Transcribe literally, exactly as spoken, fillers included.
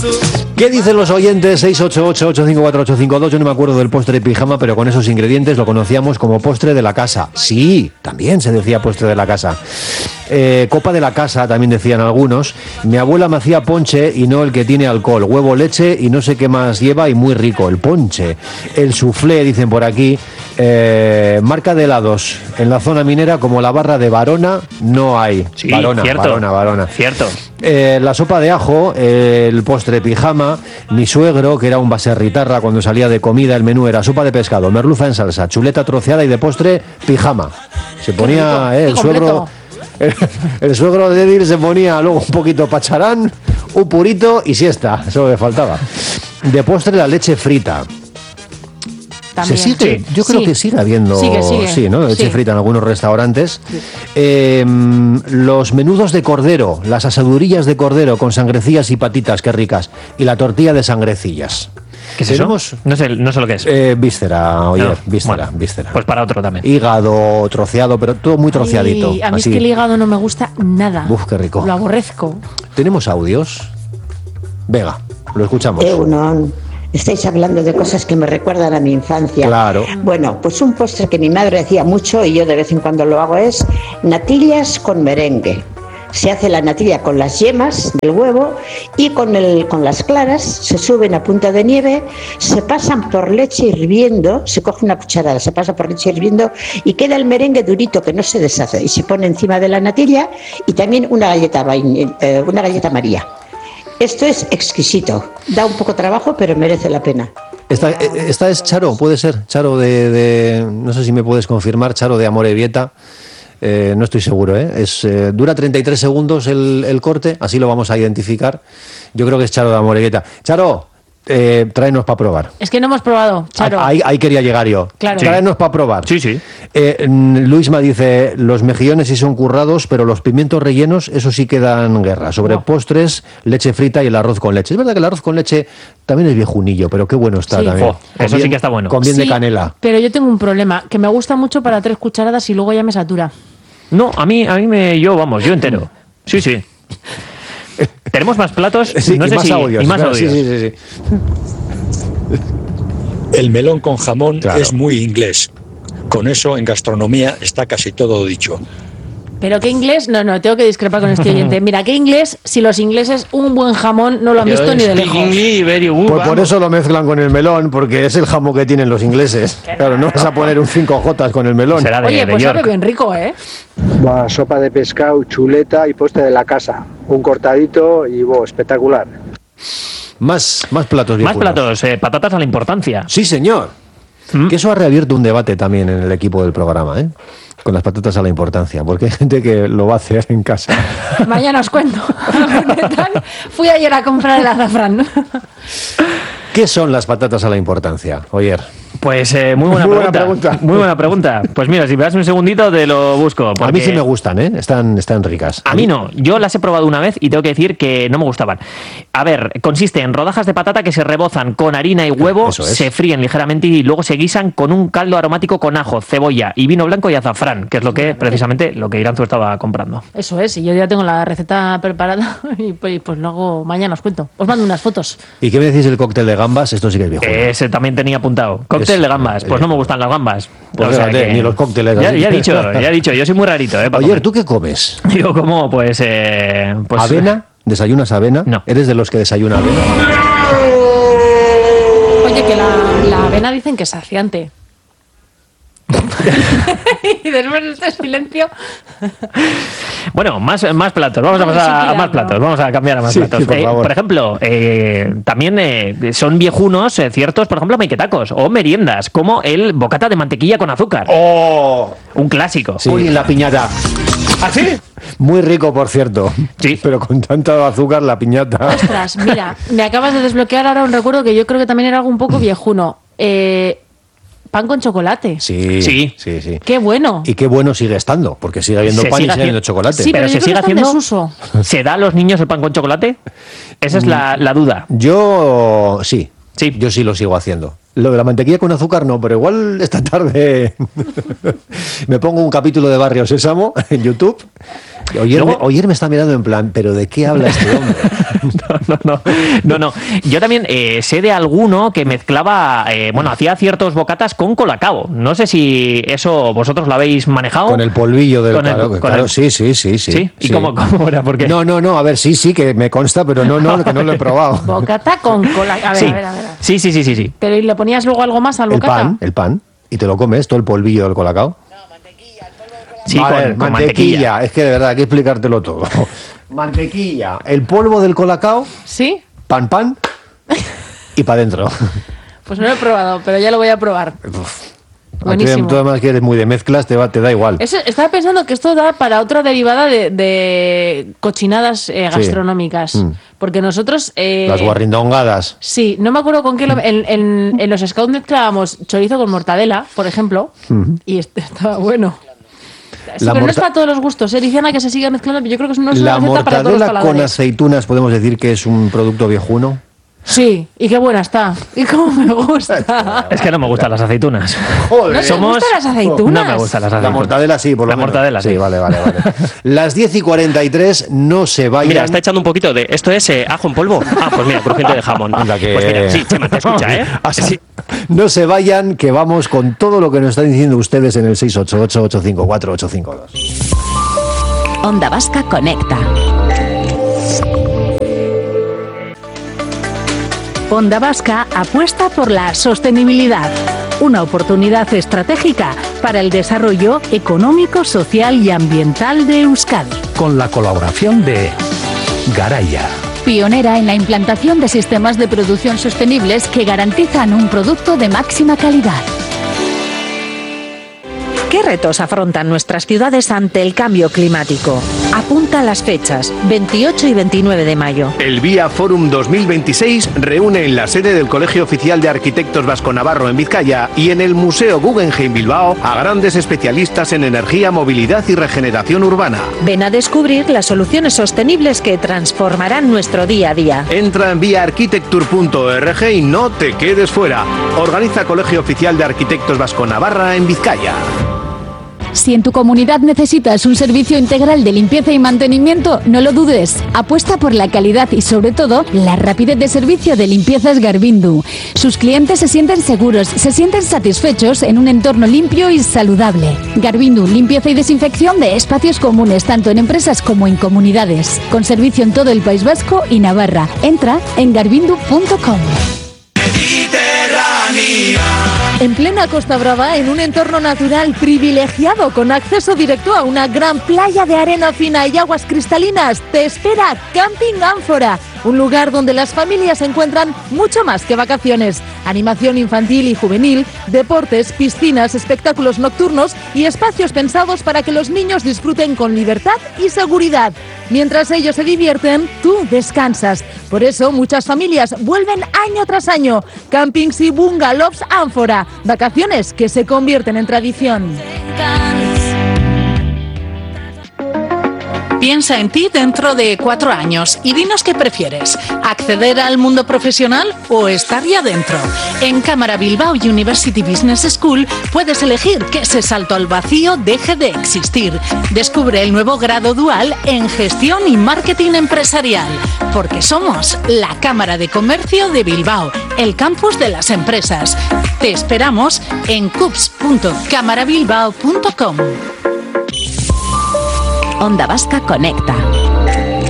¿Qué dicen los oyentes? seis ocho ocho, ocho cinco cuatro, ocho cinco dos. Yo no me acuerdo del postre de pijama, pero con esos ingredientes lo conocíamos como postre de la casa. Sí, también se decía postre de la casa. Eh, copa de la casa, también decían algunos. Mi abuela me hacía ponche y no el que tiene alcohol. Huevo, leche y no sé qué más lleva y muy rico. El ponche. El soufflé, dicen por aquí. Eh, marca de helados en la zona minera como la barra de Varona no hay. Sí, Varona, cierto. Varona, Varona. Cierto. Eh, la sopa de ajo, eh, el postre pijama, mi suegro, que era un baserritarra cuando salía de comida, el menú era sopa de pescado, merluza en salsa, chuleta troceada y de postre pijama. Se ponía eh, el suegro, el, el suegro de Edil se ponía luego un poquito pacharán, un purito y siesta, eso le faltaba. De postre la leche frita. También. ¿Se sigue? Sí. Yo creo Sí. que sigue habiendo Sigue, sigue. sí, ¿no? Leche Sí. frita en algunos restaurantes. Sí. Eh, los menudos de cordero, las asadurillas de cordero con sangrecillas y patitas, qué ricas. Y la tortilla de sangrecillas. ¿Qué es Tenemos, eso? No sé, no sé lo que es. Eh, víscera, oye, No, víscera, bueno, víscera. Pues para otro también. Hígado troceado, pero todo muy troceadito. Ay, a mí así. es que el hígado no me gusta nada. Uf, qué rico. Lo aborrezco. ¿Tenemos audios? Venga, lo escuchamos. Eunon, estáis hablando de cosas que me recuerdan a mi infancia. Claro. Bueno, pues un postre que mi madre hacía mucho y yo de vez en cuando lo hago es natillas con merengue. Se hace la natilla con las yemas del huevo y con, el, con las claras se suben a punta de nieve, se pasan por leche hirviendo, se coge una cucharada, se pasa por leche hirviendo y queda el merengue durito que no se deshace y se pone encima de la natilla y también una galleta, vain- eh, una galleta María. Esto es exquisito, da un poco trabajo pero merece la pena. Esta, eh, esta es Charo, puede ser. Charo de, de- no sé si me puedes confirmar, Charo de Amorebieta. Eh, no estoy seguro, ¿eh? Es, eh, dura treinta y tres segundos el, el corte, así lo vamos a identificar. Yo creo que es Charo de Amorebieta. Charo, eh, tráenos para probar. Es que no hemos probado, Charo. Ahí, ahí quería llegar yo. Claro. Tráenos para probar. Sí, sí. Eh, Luisma dice, los mejillones sí son currados, pero los pimientos rellenos, eso sí que dan guerra. Sobre No. postres, leche frita y el arroz con leche. Es verdad que el arroz con leche también es viejunillo, pero qué bueno está Sí. también. Jo, Con eso sí bien- que está bueno. Con bien de Sí, canela. Pero yo tengo un problema, que me gusta mucho para tres cucharadas y luego ya me satura. No, a mí, a mí me, yo, vamos, yo entero. Sí, sí. Tenemos más platos, Sí, no y sé más si, audios. y más claro, audios. sí, sí, sí, sí. El melón con jamón Claro. es muy inglés. Con eso en gastronomía está casi todo dicho. Pero qué inglés, no, no, tengo que discrepar con este oyente. Mira, qué inglés, si los ingleses un buen jamón no lo han Yo visto ni de speak lejos. English very good, Pues por vamos. eso lo mezclan con el melón, porque es el jamón que tienen los ingleses. Claro, no vas a poner un cinco jotas con el melón. Será de, Oye, de pues York. sabe bien rico, ¿eh? Va, sopa de pescado, chuleta y postre de la casa. Un cortadito y bo, espectacular. Más, más platos Más viejunos. platos, eh, patatas a la importancia. Sí, señor. ¿Mm? Que eso ha reabierto un debate también en el equipo del programa, ¿eh? Con las patatas a la importancia, porque hay gente que lo va a hacer en casa. Mañana os cuento. ¿Qué tal? Fui ayer a comprar el azafrán. ¿Qué son las patatas a la importancia, Oyer? Pues eh, muy buena, Muy buena pregunta. pregunta. Muy buena pregunta. Pues mira, si me das un segundito te lo busco. A mí porque- sí me gustan, ¿eh? Están, están ricas. A mí no, yo las he probado una vez y tengo que decir que no me gustaban. A ver, consiste en rodajas de patata que se rebozan con harina y huevo, Eso es. se fríen ligeramente y luego se guisan con un caldo aromático con ajo, cebolla y vino blanco y azafrán, que es lo que precisamente lo que Iranzu estaba comprando. Eso es, y yo ya tengo la receta preparada y pues, pues luego mañana os cuento. Os mando unas fotos. ¿Y qué me decís del cóctel de gambas? Esto sí que es viejo. Ese también tenía apuntado. Cóctel Es- de gambas. Pues no me gustan las gambas. Pues O sea fíjate, que- ni los cócteles Ya, así. ya he dicho, ya he dicho. Yo soy muy rarito, ¿eh? para Oyer, comer. ¿tú qué comes? Yo como, pues... Eh, pues ¿Avena? ¿Desayunas avena? No. ¿Eres de los que desayuna avena? Oye, que la, la avena dicen que es saciante. Y después de este silencio. Bueno, más, más platos. Vamos a Ay, pasar sí, a cuidado. más platos. Vamos a cambiar a más Sí, platos. sí, por Eh, favor. ejemplo, eh, también eh, son viejunos eh, ciertos, por ejemplo, mequetacos o meriendas, como el bocata de mantequilla con azúcar. ¡Oh! Un clásico. Sí. Uy, la piñata. ¿Ah, sí? Muy rico, por cierto. Sí. Pero con tanto azúcar, la piñata. Ostras, mira, me acabas de desbloquear ahora un recuerdo que yo creo que también era algo un poco viejuno. Eh, pan con chocolate. Sí, Sí. sí, sí. Qué bueno. Y qué bueno sigue estando, porque sigue habiendo Se pan y sigue sigue habiendo haci- chocolate. Sí, pero, Pero yo se creo sigue que está en haciendo. desuso. ¿Se da a los niños el pan con chocolate? Esa es la, la duda. Yo sí, Sí. yo sí lo sigo haciendo. Lo de la mantequilla con azúcar no, pero igual esta tarde me pongo un capítulo de Barrio Sésamo en YouTube Oyer, Luego- me, Oyer me está mirando en plan, ¿pero de qué habla este hombre? No, no, no, no. Yo también eh, sé de alguno que mezclaba, eh, bueno, hacía ciertos bocatas con colacao. No sé si eso vosotros lo habéis manejado. Con el polvillo del Con el- claro, con claro, el- sí, sí, sí, sí. ¿Sí? ¿Y sí. cómo, cómo era? ¿Por qué? No, no, no, a ver, sí, sí, que me consta, pero no, no, que no lo he probado. Bocata con cola. A ver, sí. a ver, a ver. sí, sí, sí, sí, sí. Pero ¿y le ponías luego algo más al El bocata? pan, el pan, y te lo comes, todo el polvillo del colacao. Sí, a con, ver, con mantequilla. Es que de verdad hay que explicártelo todo. Mantequilla, el polvo del colacao, ¿Sí? pan, pan, y para adentro. Pues no lo he probado, pero ya lo voy a probar. Buenísimo. Tú además que eres muy de mezclas, te, va, te da igual. Eso, estaba pensando que esto da para otra derivada de, de cochinadas eh, Sí. gastronómicas. Mm. Porque nosotros... eh, Las guarrindongadas. Sí, no me acuerdo con qué... Lo, en, en- en los scouts mezclábamos chorizo con mortadela, por ejemplo, y este estaba bueno. Sí, La pero no es morta- para todos los gustos, ¿eh? Dicen a que se siga mezclando, pero yo creo que no es una La receta para todos los mortadela con paladares. aceitunas podemos decir que es un producto viejuno. Sí, y qué buena está. Y cómo me gusta. Es que no me gustan las aceitunas. Joder. ¿No te Somos- gustan las aceitunas? No me gustan las La aceitunas. mortadela sí, por lo La menos. mortadela, sí. vale, vale, vale. Las diez y cuarenta y tres, no se vayan. Mira, está echando un poquito de... ¿Esto es eh, ajo en polvo? Ah, pues mira, crujiente de jamón. Anda, que- Pues mira, sí, Chema, te escucha, ¿eh? Así- Sí. No se vayan, que vamos con todo lo que nos están diciendo ustedes en el seis ocho ocho, ocho cinco cuatro, ocho cinco dos. Onda Vasca Conecta. Onda Vasca apuesta por la sostenibilidad, una oportunidad estratégica para el desarrollo económico, social y ambiental de Euskadi. Con la colaboración de Garaya. Pionera en la implantación de sistemas de producción sostenibles que garantizan un producto de máxima calidad. ¿Qué retos afrontan nuestras ciudades ante el cambio climático? Apunta las fechas, veintiocho y veintinueve de mayo. El Vía Forum dos mil veintiséis reúne en la sede del Colegio Oficial de Arquitectos Vasco-Navarro en Vizcaya y en el Museo Guggenheim Bilbao a grandes especialistas en energía, movilidad y regeneración urbana. Ven a descubrir las soluciones sostenibles que transformarán nuestro día a día. Entra en vía arquitecture punto org y no te quedes fuera. Organiza Colegio Oficial de Arquitectos Vasco-Navarra en Vizcaya. Si en tu comunidad necesitas un servicio integral de limpieza y mantenimiento, no lo dudes. Apuesta por la calidad y, sobre todo, la rapidez de servicio de Limpiezas Garbindu. Sus clientes se sienten seguros, se sienten satisfechos en un entorno limpio y saludable. Garbindu, limpieza y desinfección de espacios comunes, tanto en empresas como en comunidades. Con servicio en todo el País Vasco y Navarra. Entra en garbindu punto com. En plena Costa Brava, en un entorno natural privilegiado con acceso directo a una gran playa de arena fina y aguas cristalinas, te espera Camping Ánfora, un lugar donde las familias encuentran mucho más que vacaciones. Animación infantil y juvenil, deportes, piscinas, espectáculos nocturnos y espacios pensados para que los niños disfruten con libertad y seguridad. Mientras ellos se divierten, tú descansas. Por eso muchas familias vuelven año tras año. Campings y bungalows Ánfora. Vacaciones que se convierten en tradición. Piensa en ti dentro de cuatro años y dinos qué prefieres, acceder al mundo profesional o estar ya dentro. En Cámara Bilbao University Business School puedes elegir que ese salto al vacío deje de existir. Descubre el nuevo grado dual en Gestión y Marketing Empresarial, porque somos la Cámara de Comercio de Bilbao, el campus de las empresas. Te esperamos en cups punto camarabilbao punto com. Onda Vasca Conecta.